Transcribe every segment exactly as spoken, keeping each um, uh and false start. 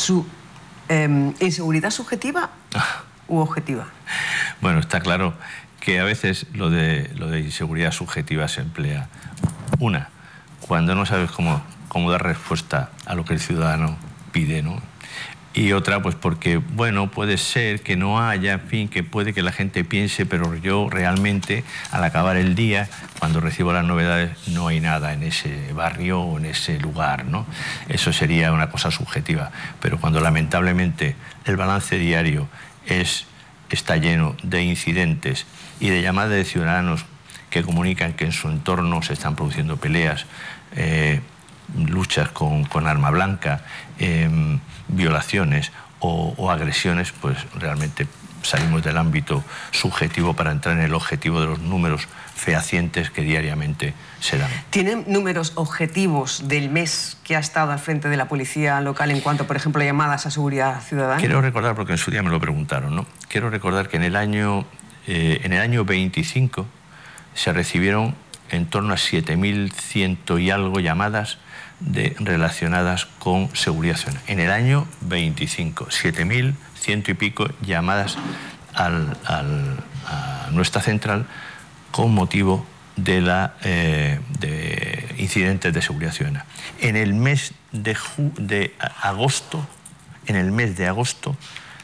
su eh, inseguridad subjetiva u objetiva. Bueno, está claro que a veces lo de, lo de inseguridad subjetiva se emplea. Una, cuando no sabes cómo, cómo dar respuesta a lo que el ciudadano pide, ¿no? Y otra, pues porque, bueno, puede ser que no haya, en fin, que puede que la gente piense, pero yo realmente, al acabar el día, cuando recibo las novedades, no hay nada en ese barrio o en ese lugar, ¿no? Eso sería una cosa subjetiva. Pero cuando lamentablemente el balance diario es, está lleno de incidentes y de llamadas de ciudadanos que comunican que en su entorno se están produciendo peleas, eh, luchas con, con arma blanca, eh, violaciones o, o agresiones, pues realmente salimos del ámbito subjetivo para entrar en el objetivo de los números fehacientes que diariamente se dan. ¿Tienen números objetivos del mes que ha estado al frente de la policía local en cuanto, por ejemplo, a llamadas a seguridad ciudadana? Quiero recordar, porque en su día me lo preguntaron, ¿no? Quiero recordar que en el año, eh, en el año veinticinco se recibieron en torno a siete mil cien y algo llamadas de, relacionadas con seguridad ciudadana. En el año veinticinco, siete mil cien y pico llamadas al, al, a nuestra central con motivo de, la, eh, de incidentes de seguridad ciudadana. En el mes de, ju de agosto, en el mes de agosto,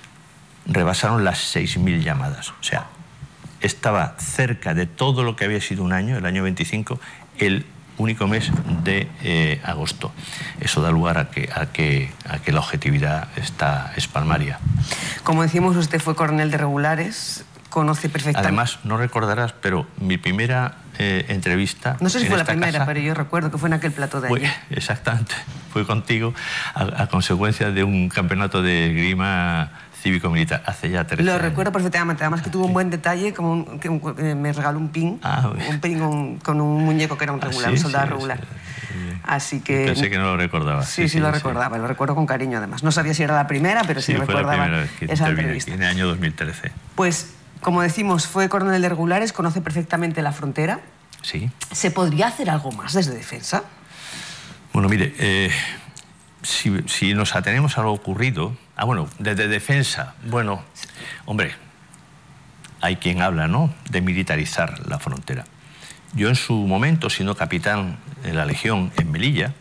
rebasaron las seis mil llamadas. O sea, estaba cerca de todo lo que había sido un año, el año veinticinco, el único mes de eh, agosto. Eso da lugar a que, a, que, a que la objetividad está es palmaria. Como decimos, usted fue coronel de regulares, conoce perfectamente... Además, no recordarás, pero mi primera eh, entrevista... No sé si fue la primera, casa, pero yo recuerdo que fue en aquel plató de fue, allí. Exactamente, fue contigo a, a consecuencia de un campeonato de esgrima cívico-militar, hace ya tres Lo años. recuerdo perfectamente, además que tuvo un buen detalle, como un, que un, eh, me regaló un pin, ah, un pin con, con un muñeco que era un regular, ah, sí, un soldado sí, regular. Sí, Así que... Pensé que no lo recordaba. Sí, sí, sí lo sí. recordaba, lo recuerdo con cariño además. No sabía si era la primera, pero sí, sí recordaba la vez que esa entrevista. En el año dos mil trece. Pues, como decimos, fue coronel de regulares, conoce perfectamente la frontera. Sí. ¿Se podría hacer algo más desde defensa? Bueno, mire, eh, si, si nos atenemos a lo ocurrido... Ah, bueno, desde defensa, bueno, hombre, hay quien habla, ¿no?, de militarizar la frontera. Yo en su momento, siendo capitán de la Legión en Melilla,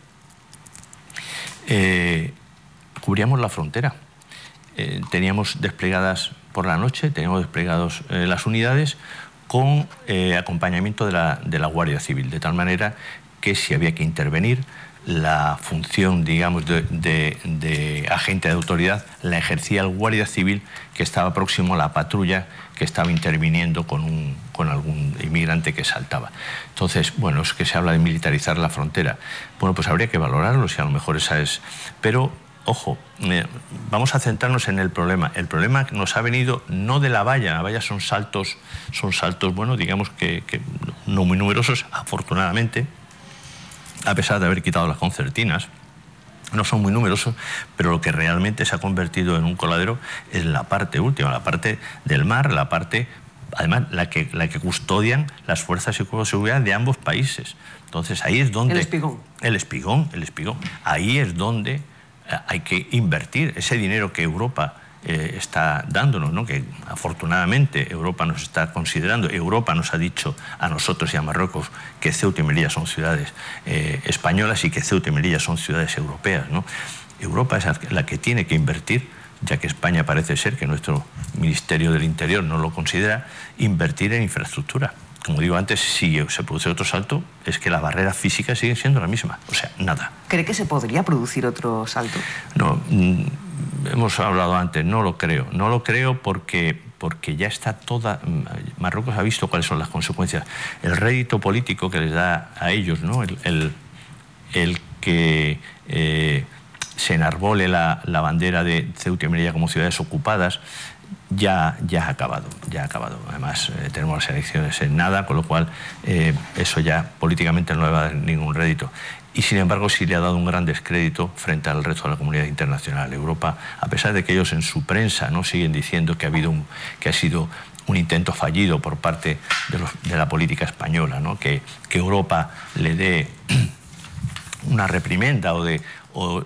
eh, cubríamos la frontera. Eh, teníamos desplegadas por la noche, teníamos desplegados eh, las unidades con eh, acompañamiento de la, de la Guardia Civil, de tal manera que si había que intervenir, la función, digamos, de, de, de agente de autoridad la ejercía el guardia civil que estaba próximo a la patrulla que estaba interviniendo con, un, con algún inmigrante que saltaba. Entonces, bueno, es que se habla de militarizar la frontera. Bueno, pues habría que valorarlo, si a lo mejor esa es... Pero, ojo, eh, vamos a centrarnos en el problema. El problema nos ha venido no de la valla, la valla son saltos, son saltos, bueno, digamos que, que no muy numerosos, afortunadamente, a pesar de haber quitado las concertinas, no son muy numerosos, pero lo que realmente se ha convertido en un coladero es la parte última, la parte del mar, la parte, además, la que, la que custodian las fuerzas y cuerpos de seguridad de ambos países. Entonces, ahí es donde... El espigón. El espigón, el espigón. Ahí es donde hay que invertir ese dinero que Europa eh, está dándonos, ¿no?, que afortunadamente Europa nos está considerando. Europa nos ha dicho a nosotros y a Marruecos que Ceuta y Melilla son ciudades eh, españolas y que Ceuta y Melilla son ciudades europeas, ¿no? Europa es la que tiene que invertir, ya que España parece ser que nuestro Ministerio del Interior no lo considera, invertir en infraestructura. Como digo antes, si se produce otro salto, es que las barreras físicas siguen siendo la misma, o sea, nada. ¿Cree que se podría producir otro salto? No, mmm, hemos hablado antes, no lo creo. No lo creo porque, porque ya está toda... Marruecos ha visto cuáles son las consecuencias. El rédito político que les da a ellos, ¿no?, el, el, el que eh, se enarbole la, la bandera de Ceuta y Melilla como ciudades ocupadas, Ya, ya ha acabado, ya ha acabado. Además, eh, tenemos las elecciones en nada, con lo cual eh, eso ya políticamente no le va a dar ningún rédito. Y sin embargo sí le ha dado un gran descrédito frente al resto de la comunidad internacional. Europa, a pesar de que ellos en su prensa no siguen diciendo que ha habido un, que ha sido un intento fallido por parte de, los, de la política española, ¿no?, que, que Europa le dé una reprimenda o de... O,